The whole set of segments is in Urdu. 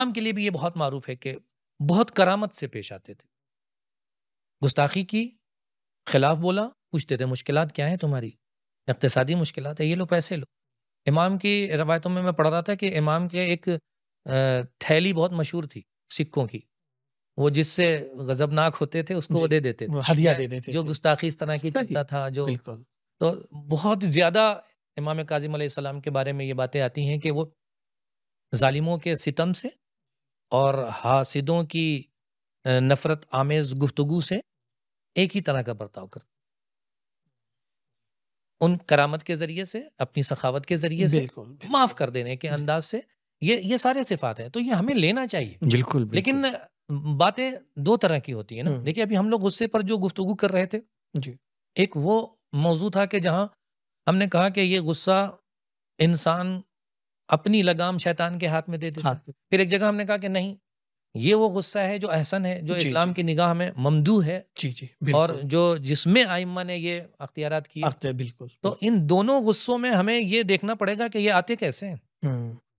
ہم کے لیے بھی یہ بہت معروف ہے کہ بہت کرامت سے پیش آتے تھے. گستاخی کی، خلاف بولا، پوچھتے تھے مشکلات کیا ہیں تمہاری؟ اقتصادی مشکلات ہے، یہ لو پیسے لو. امام کی روایتوں میں پڑھ رہا تھا کہ امام کے ایک تھیلی بہت مشہور تھی سکوں کی، وہ جس سے غضبناک ہوتے تھے اس کو وہ دے دیتے تھے، ہدیہ دے دیتے جو تھے. گستاخی اس طرح کی کرتا تھا. جو بالکل تو بہت زیادہ امام کاظم علیہ السلام کے بارے میں یہ باتیں آتی ہیں کہ وہ ظالموں کے ستم سے اور حاسدوں کی نفرت آمیز گفتگو سے ایک ہی طرح کا برتاؤ کرتے، ان کرامت کے ذریعے سے، اپنی سخاوت کے ذریعے سے، بالکل معاف کر دینے کے انداز سے. یہ سارے صفات ہیں، تو یہ ہمیں لینا چاہیے. بالکل. لیکن باتیں دو طرح کی ہوتی ہیں نا. دیکھیے ابھی ہم لوگ غصے پر جو گفتگو کر رہے تھے، جی ایک وہ موضوع تھا کہ جہاں ہم نے کہا کہ یہ غصہ انسان اپنی لگام شیطان کے ہاتھ میں دے دیتا ہے. پھر ایک جگہ ہم نے کہا کہ نہیں، یہ وہ غصہ ہے جو احسن ہے، جو اسلام کی نگاہ میں ممدوح ہے، جی اور جو جس میں ائمہ نے یہ اختیارات کیے. بالکل. تو ان دونوں غصوں میں ہمیں یہ دیکھنا پڑے گا کہ یہ آتے کیسے ہیں.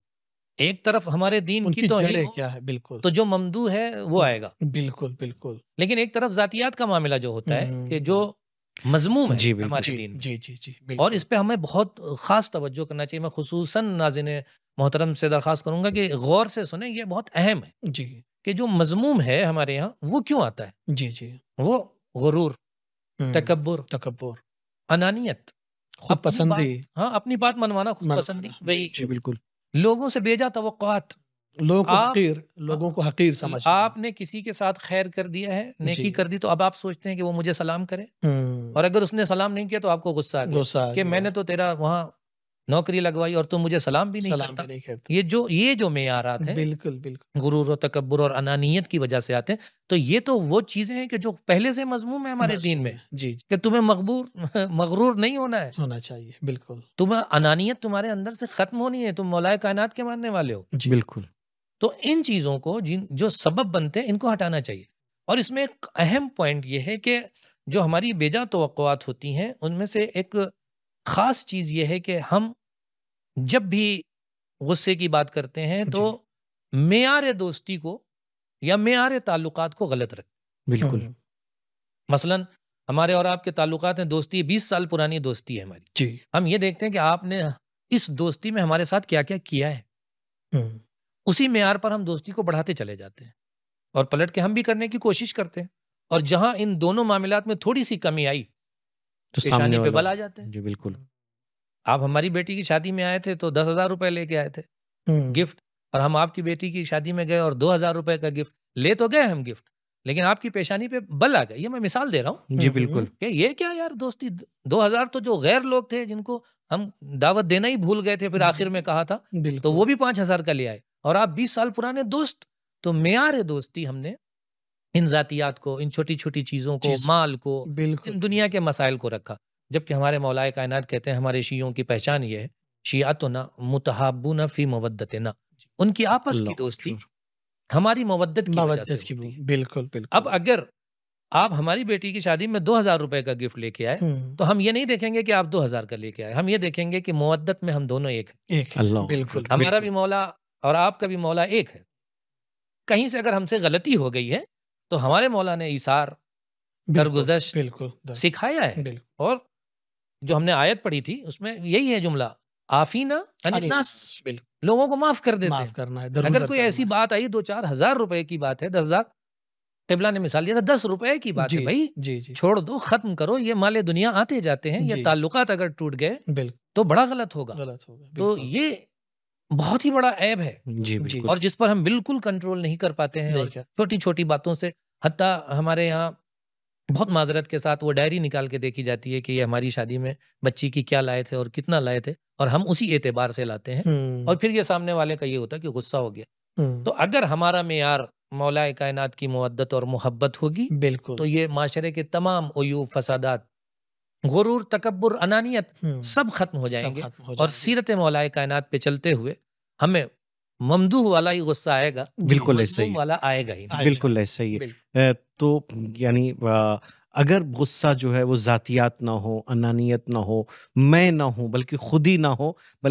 ایک طرف ہمارے دین کی توہین کیا ہے، بالکل، تو جو ممدوح ہے وہ آئے گا. بالکل بالکل. لیکن ایک طرف ذاتیات کا معاملہ جو ہوتا ہے کہ جو مذموم ہے ہمارے دین میں، جی اور اس پہ ہمیں بہت خاص توجہ کرنا چاہیے. میں خصوصاً ناظرین محترم سے درخواست کروں گا کہ غور سے سنیں، یہ بہت اہم ہے جی کہ جو مذموم ہے ہمارے یہاں وہ کیوں آتا ہے. جی وہ غرور، تکبر، انانیت، خود پسندی. ہاں، اپنی بات منوانا، خود پسندی. وہی جی بالکل. لوگوں سے بیجا توقعات، لوگوں کو حقیر سمجھنا. آپ نے کسی کے ساتھ خیر کر دیا ہے، نیکی کر دی، تو اب آپ سوچتے ہیں کہ وہ مجھے سلام کرے، اور اگر اس نے سلام نہیں کیا تو آپ کو غصہ آ گیا کہ میں نے تو تیرا وہاں نوکری لگوائی اور تم مجھے سلام بھی نہیں کرتا. یہ جو معیارات ہیں بالکل بالکل غرور و تکبر اور انانیت کی وجہ سے آتے ہیں. تو یہ تو وہ چیزیں ہیں کہ جو پہلے سے مذموم ہے ہمارے دین میں، جی کہ تمہیں مغرور نہیں ہونا چاہیے. بالکل. تمہیں انانیت تمہارے اندر سے ختم ہونی ہے، تم مولا کائنات کے ماننے والے ہو. بالکل. تو ان چیزوں کو جو سبب بنتے ہیں ان کو ہٹانا چاہیے. اور اس میں ایک اہم پوائنٹ یہ ہے کہ جو ہماری بیجا توقعات ہوتی ہیں ان میں سے ایک خاص چیز یہ ہے کہ ہم جب بھی غصے کی بات کرتے ہیں تو معیار دوستی کو یا معیار تعلقات کو غلط رکھتے. بالکل. مثلا ہمارے اور آپ کے تعلقات ہیں، دوستی 20 سال پرانی دوستی ہے ہماری. جی. ہم یہ دیکھتے ہیں کہ آپ نے اس دوستی میں ہمارے ساتھ کیا کیا کیا ہے، اسی معیار پر ہم دوستی کو بڑھاتے چلے جاتے ہیں، اور پلٹ کے ہم بھی کرنے کی کوشش کرتے ہیں. اور جہاں ان دونوں معاملات میں تھوڑی سی کمی آئی تو پیشانی پہ بل آ جاتے ہیں. جی بالکل. آپ ہماری بیٹی کی شادی میں آئے تھے تو 10,000 روپے لے کے آئے تھے گفٹ، اور ہم آپ کی بیٹی کی شادی میں گئے اور 2,000 روپے کا گفٹ لے تو گئے ہم گفٹ، لیکن آپ کی پیشانی پہ بل آ گئے. یہ میں مثال دے رہا ہوں. جی بالکل. کہ یہ کیا یار دوستی، 2,000 تو جو غیر لوگ تھے جن کو ہم دعوت دینا ہی بھول گئے تھے، پھر آخر میں کہا تھا تو وہ بھی 5,000 کا لے آئے، اور آپ 20 سال پرانے دوست. تو معیار دوستی ہم نے ان ذاتیات کو، ان چھوٹی چھوٹی چیزوں کو، مال کو، ان دنیا کے مسائل کو رکھا. جبکہ ہمارے مولا کائنات کہتے ہیں ہمارے شیعوں کی پہچان یہ ہے، شیعتنا متحابون فی مودتنا، ان کی آپس کی دوستی ہماری مودت کی وجہ سے ہوتی ہے. بالکل بالکل. اب اگر آپ ہماری بیٹی کی شادی میں 2,000 روپے کا گفٹ لے کے آئے تو ہم یہ نہیں دیکھیں گے کہ آپ 2,000 کا لے کے آئے، ہم یہ دیکھیں گے کہ مودت میں ہم دونوں ایک ہیں. اللہ بالکل. ہمارا بھی مولا اور آپ کا بھی مولا ایک ہے. کہیں سے اگر ہم سے غلطی ہو گئی ہے تو ہمارے مولا نے ایثار، درگزشت سکھایا ہے. اور جو ہم نے آیت پڑھی تھی اس میں یہی ہے جملہ، عافینا عن الناس، لوگوں کو معاف کر دیتے ہیں. اگر کوئی ایسی بات آئی 2-4 ہزار روپے کی بات ہے، 10,000 قبلہ نے مثال دیا تھا 10 روپے کی بات ہے، بھائی چھوڑ دو، ختم کرو. یہ مال دنیا آتے جاتے ہیں، یہ تعلقات اگر ٹوٹ گئے تو بڑا غلط ہوگا. تو یہ بہت ہی بڑا عیب ہے اور جس پر ہم بالکل کنٹرول نہیں کر پاتے ہیں. اور چھوٹی چھوٹی باتوں سے، حتیٰ ہمارے یہاں بہت معذرت کے ساتھ وہ ڈائری نکال کے دیکھی جاتی ہے کہ یہ ہماری شادی میں بچی کی کیا لائے تھے اور کتنا لائے تھے، اور ہم اسی اعتبار سے لاتے ہیں. اور پھر یہ سامنے والے کا یہ ہوتا ہے کہ غصہ ہو گیا. تو اگر ہمارا معیار مولا کائنات کی مودت اور محبت ہوگی تو یہ معاشرے کے تمام عیوب، فسادات، غرور، تکبر، انانیت سب ختم ہو جائیں گے. اور سیرت مولا کائنات پہ چلتے ہوئے ہمیں ممدوح والا ہی غصہ آئے گا، بالکل ایسا ہی والا آئے گا ہی. بالکل ایسا ہی ہے. تو یعنی اگر غصہ جو ہے وہ ذاتیات نہ ہو، انانیت نہ ہو، میں نہ ہو، بلکہ خود ہی نہ ہو،